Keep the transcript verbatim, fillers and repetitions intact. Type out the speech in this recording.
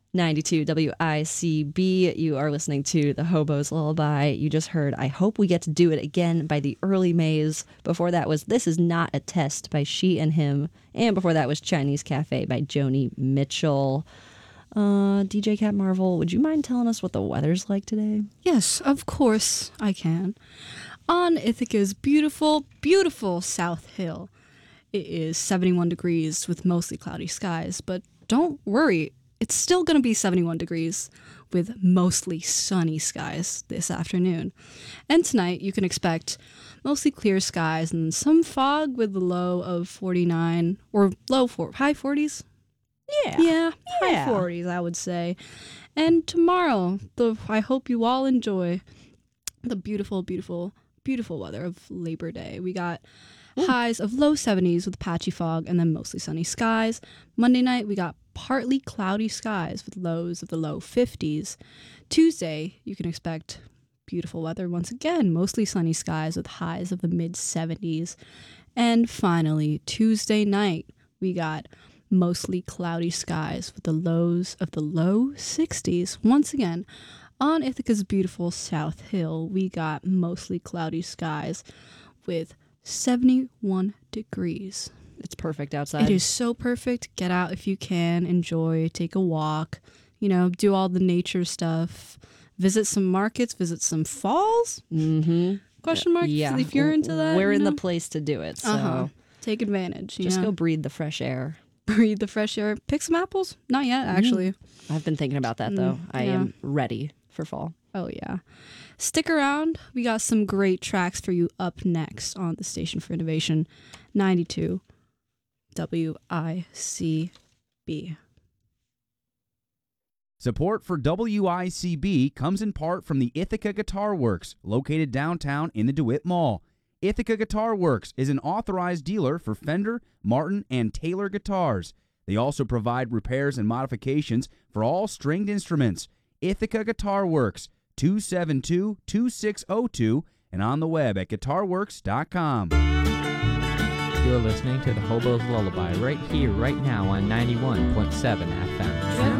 ninety-two W I C B. You are listening to The Hobo's Lullaby. You just heard I Hope We Get to Do It Again by the Early Maze. Before that was This Is Not a Test by She and Him. And before that was Chinese Cafe by Joni Mitchell. Uh, D J Cat Marvel, would you mind telling us what the weather's like today? Yes, of course I can. On Ithaca's beautiful, beautiful South Hill, it is seventy-one degrees with mostly cloudy skies, but don't worry, it's still going to be seventy-one degrees with mostly sunny skies this afternoon. And tonight you can expect mostly clear skies and some fog with a low of forty-nine or low four, high forties. Yeah. Yeah, Yeah. high forties, I would say. And tomorrow, the I hope you all enjoy the beautiful, beautiful, beautiful weather of Labor Day. We got Ooh. highs of low seventies with patchy fog and then mostly sunny skies. Monday night, we got partly cloudy skies with lows of the low fifties. Tuesday, you can expect beautiful weather once again, mostly sunny skies with highs of the mid seventies. And finally, Tuesday night, we got mostly cloudy skies with the lows of the low sixties. Once again, on Ithaca's beautiful South Hill, we got mostly cloudy skies with seventy-one degrees. It's perfect outside. It is so perfect. Get out if you can. Enjoy. Take a walk. You know, do all the nature stuff. Visit some markets. Visit some falls. Mm-hmm. Question mark? Yeah. If you're into that. We're in know? the place to do it. So uh-huh. Take advantage. You just know? go breathe the fresh air. Breathe the fresh air. Pick some apples? Not yet, actually. Mm. I've been thinking about that, though. Mm, I yeah. am ready for fall. Oh, yeah. Stick around. We got some great tracks for you up next on the Station for Innovation, ninety-two W I C B. Support for W I C B comes in part from the Ithaca Guitar Works, located downtown in the DeWitt Mall. Ithaca Guitar Works is an authorized dealer for Fender, Martin, and Taylor guitars. They also provide repairs and modifications for all stringed instruments. Ithaca Guitar Works, two seven two, two six zero two, and on the web at guitar works dot com. You're listening to The Hobo's Lullaby right here, right now on ninety-one point seven F M.